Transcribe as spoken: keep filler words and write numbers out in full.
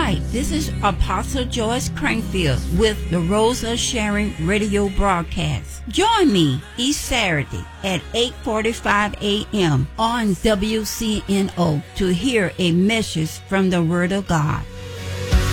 Hi, this is Apostle Joyce Crankfield with the Rose of Sharon radio broadcast. Join me each Saturday at eight forty-five a.m. on W C N O to hear a message from the Word of God.